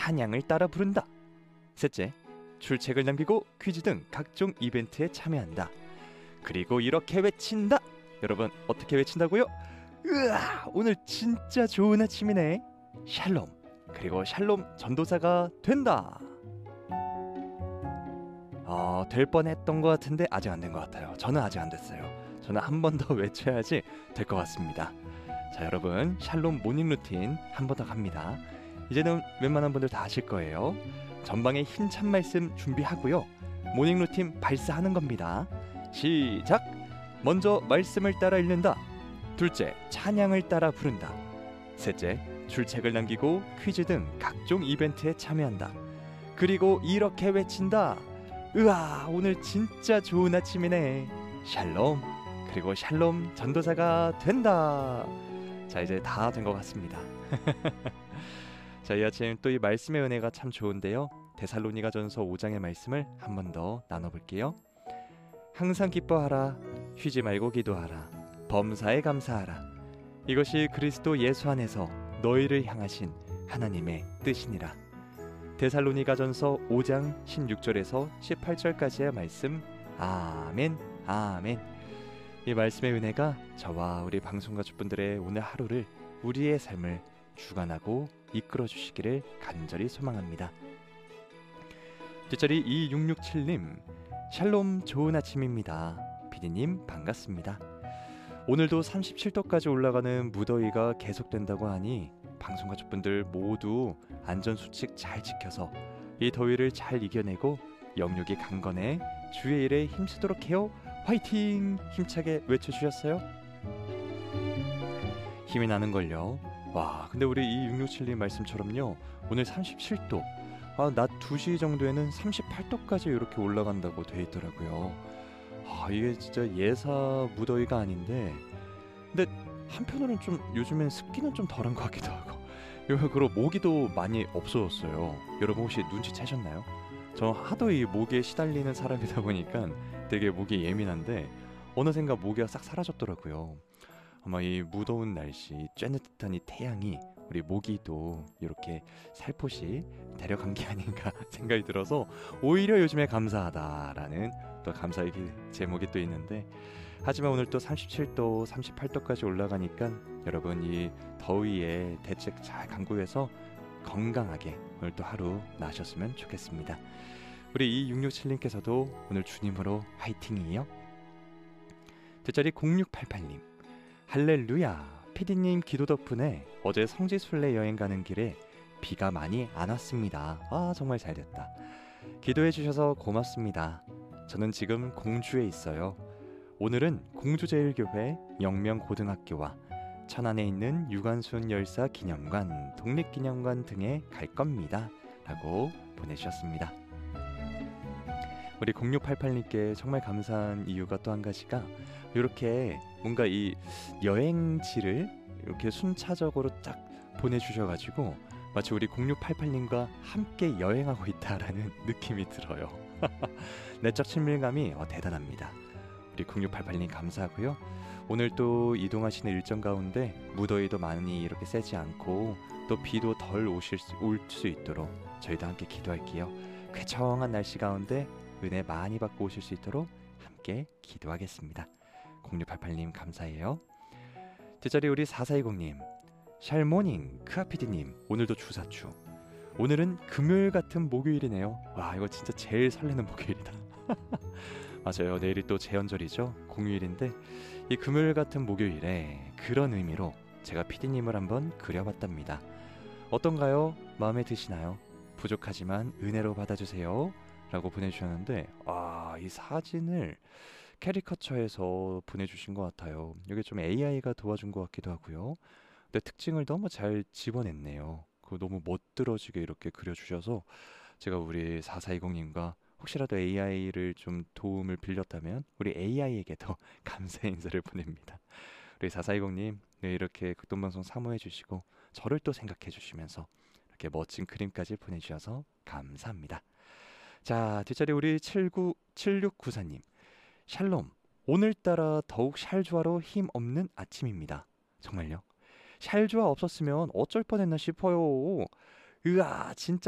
찬양을 따라 부른다. 셋째, 출첵을 남기고 퀴즈 등 각종 이벤트에 참여한다. 그리고 이렇게 외친다. 여러분 어떻게 외친다고요? 으아, 오늘 진짜 좋은 아침이네. 샬롬. 그리고 샬롬 전도사가 된다. 될 뻔했던 것 같은데 아직 안 된 것 같아요. 저는 아직 안 됐어요. 저는 한 번 더 외쳐야지 될 것 같습니다. 자, 여러분 샬롬 모닝 루틴 한 번 더 갑니다. 이제는 웬만한 분들 다 아실 거예요. 전방에 힘찬 말씀 준비하고요. 모닝 루틴 발사하는 겁니다. 시작! 먼저 말씀을 따라 읽는다. 둘째, 찬양을 따라 부른다. 셋째, 출첵을 남기고 퀴즈 등 각종 이벤트에 참여한다. 그리고 이렇게 외친다. 으아, 오늘 진짜 좋은 아침이네. 샬롬. 그리고 샬롬 전도사가 된다. 자, 이제 다 된 것 같습니다. 자, 이 아침 또 이 말씀의 은혜가 참 좋은데요. 데살로니가전서 5장의 말씀을 한 번 더 나눠볼게요. 항상 기뻐하라. 쉬지 말고 기도하라. 범사에 감사하라. 이것이 그리스도 예수 안에서 너희를 향하신 하나님의 뜻이니라. 데살로니가전서 5장 16절에서 18절까지의 말씀. 아멘, 아멘. 이 말씀의 은혜가 저와 우리 방송가족분들의 오늘 하루를, 우리의 삶을 주관하고 이끌어 주시기를 간절히 소망합니다. 뒷자리 2667님, 샬롬 좋은 아침입니다. 피디님 반갑습니다. 오늘도 37도까지 올라가는 무더위가 계속된다고 하니 방송가족분들 모두 안전수칙 잘 지켜서 이 더위를 잘 이겨내고 영육이 강건해 주의 일에 힘쓰도록 해요. 화이팅! 힘차게 외쳐주셨어요? 힘이 나는걸요. 와, 근데 우리 이 667님 말씀처럼요, 오늘 37도, 낮 2시 정도에는 38도까지 이렇게 올라간다고 돼 있더라고요. 이게 진짜 예사 무더위가 아닌데, 근데 한편으로는 좀 요즘엔 습기는 좀 덜한 것 같기도 하고, 그리고 모기도 많이 없어졌어요. 여러분 혹시 눈치채셨나요? 저 하도 이 모기에 시달리는 사람이다 보니까 되게 모기에 예민한데 어느샌가 모기가 싹 사라졌더라고요. 아마 이 무더운 날씨, 쬐뜻한 이 태양이 우리 모기도 이렇게 살포시 데려간 게 아닌가 생각이 들어서 오히려 요즘에 감사하다라는 또 감사의 제목이 또 있는데, 하지만 오늘 또 37도, 38도까지 올라가니까 여러분 이 더위에 대책 잘 강구해서 건강하게 오늘 또 하루 나셨으면 좋겠습니다. 우리 2667님께서도 오늘 주님으로 화이팅이에요. 뒷자리 0688님, 할렐루야. 피디님 기도 덕분에 어제 성지순례 여행 가는 길에 비가 많이 안 왔습니다. 정말 잘됐다. 기도해 주셔서 고맙습니다. 저는 지금 공주에 있어요. 오늘은 공주제일교회 영명고등학교와 천안에 있는 유관순 열사 기념관, 독립기념관 등에 갈 겁니다. 라고 보내주셨습니다. 우리 0688님께 정말 감사한 이유가 또 한 가지가, 이렇게 뭔가 이 여행지를 이렇게 순차적으로 딱 보내주셔가지고 마치 우리 0688님과 함께 여행하고 있다라는 느낌이 들어요. 내적 친밀감이 대단합니다. 우리 0688님 감사하고요. 오늘 또 이동하시는 일정 가운데 무더위도 많이 이렇게 세지 않고 또 비도 덜 올 수 있도록 저희도 함께 기도할게요. 쾌청한 날씨 가운데 은혜 많이 받고 오실 수 있도록 함께 기도하겠습니다. 0688님 감사해요. 뒷자리 우리 4420님, 샬모닝 크아피디님 오늘도 주사추. 오늘은 금요일 같은 목요일이네요. 와, 이거 진짜 제일 설레는 목요일이다. 맞아요. 내일이 또 제헌절이죠. 공휴일인데 이 금요일 같은 목요일에 그런 의미로 제가 피디님을 한번 그려봤답니다. 어떤가요? 마음에 드시나요? 부족하지만 은혜로 받아주세요. 라고 보내주셨는데, 이 사진을 캐리커처에서 보내주신 것 같아요. 이게 좀 AI가 도와준 것 같기도 하고요. 근데 특징을 너무 잘 집어냈네요. 그거 너무 멋들어지게 이렇게 그려주셔서 제가 우리 4420님과 혹시라도 AI를 좀 도움을 빌렸다면 우리 AI에게도 감사의 인사를 보냅니다. 우리 4420님, 네, 이렇게 극동방송 사모해 주시고 저를 또 생각해 주시면서 이렇게 멋진 그림까지 보내주셔서 감사합니다. 자, 뒷자리 우리 7694님, 샬롬, 오늘따라 더욱 샬주아로 힘없는 아침입니다. 정말요? 샬주아 없었으면 어쩔 뻔했나 싶어요. 으아, 진짜